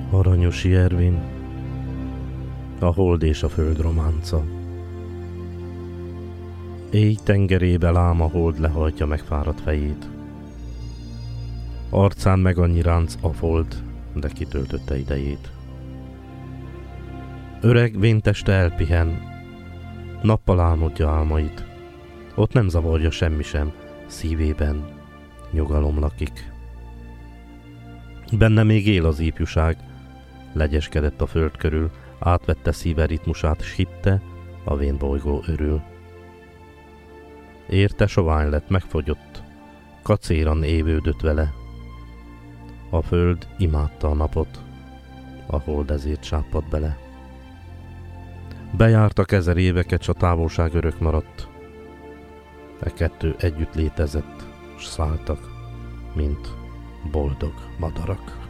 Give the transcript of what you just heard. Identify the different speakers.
Speaker 1: Aranyosi Ervin, a hold és a föld románca. Éj tengerébe lám a hold lehajtja megfáradt fejét. Arcán meg annyi ránc a fold, de kitöltötte idejét. Öreg vénteste elpihen, nappal álmodja álmait. Ott nem zavarja semmi sem, szívében nyugalom lakik. Benne még él az ifjúság, legyeskedett a föld körül, átvette szíve ritmusát, s hitte, a vén bolygó örül. Érte sovány lett, megfogyott, kacéran évődött vele. A föld imádta a napot, a hold ezért sápadt bele. Bejártak 1000 éveket, s a távolság örök maradt. E kettő együtt létezett, s szálltak, mint boldog madarak.